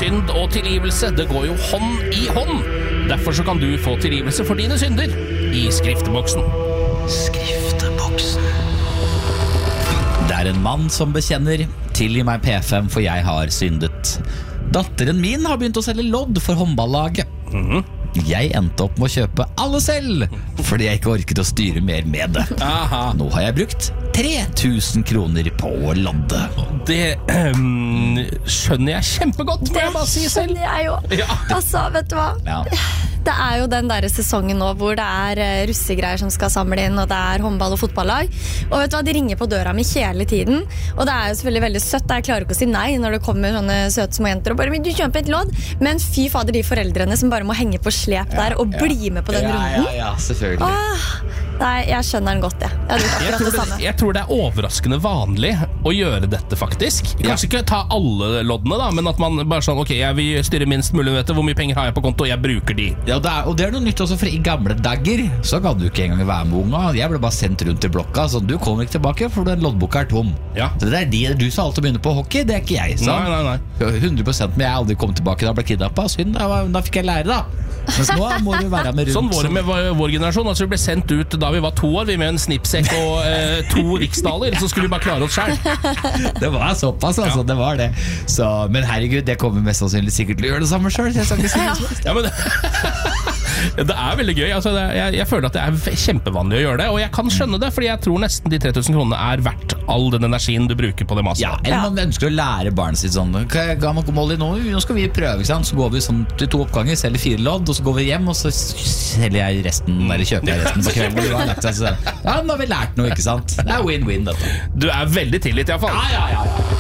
synd og tilgivelse, det går jo hånd i hånd. Derfor så kan du få tilgivelse for dine synder i skrifteboksen. Skrifteboksen. Det en mann som bekjenner: tilgi meg P5, for jeg har syndet. Datteren min har begynt å selge lodd for håndballaget. Jeg endte opp med å kjøpe alle selv, fordi jeg ikke orket å styre mer med det. Nå har jeg brukt 3000 kroner på å lodde. Det skjønner jeg kjempegodt, må jeg bare si selv. Det skjønner jeg jo. Altså, vet du hva? Det jo den der sesongen nå hvor det russegreier som skal samle inn, og det håndball- og fotballag. Og vet du hva, de ringer på døra mi hele tiden. Og det jo selvfølgelig veldig søtt. Jeg klarer ikke å si nei når det kommer sånne søte små jenter og bare, vil du kjøpe et lodd? Men fy fader, de foreldrene som bare må henge på slep der og bli med på den runden. Ja, selvfølgelig. Nei, jeg skjønner den godt, jeg tror det overraskende vanlig å gjøre dette faktisk. Kanskje ikke ta alle loddene da, men at man bare sånn, ok, jeg vil styre minst mulig, vet du, hvor mye penger har jeg på konto, og jeg bruker de. Ja, og det noe nytt også, for i gamle dager så kan du ikke engang være med unga. Jeg ble bare sendt rundt i blokka, så du kommer ikke tilbake, for den loddboka tom. Så det de, du sa alltid å begynne på hockey, det ikke jeg, så. Nei. 100%, men jeg aldri kom tilbake da jeg ble kidnappet. Synd, da fikk jeg lære da. Mens nå må du være med rundt. Sånn var det med vår generasjon. Altså, vi ble sendt ut da vi var 2 år, vi med en snipsekk og 2 riksdaler, så skulle vi bare klare oss selv. Det var såpass, altså, det var det. Så, men herregud, det kommer mest sannsynlig sikkert til å gjøre det samme selv. Jeg skal ikke si det. Ja, men det veldig gøy. Altså, jeg føler at det kjempevanlig å gjøre det, og jeg kan skjønne det, fordi jeg tror nesten de 3000 kronene verdt all den energien du bruker på det maset. Ja, eller man ønsker å lære barnet sitt sånn, Molly, nå skal vi prøve, ikke sant? Så går vi sånn til 2 oppganger, selger 4 lodd, og så går vi hjem, og så selger jeg resten, eller kjøper jeg resten på kvelden. Ja, nå har vi lært noe, ikke sant? Det win-win, dette. Du veldig tilgitt i hvert fall. Ja.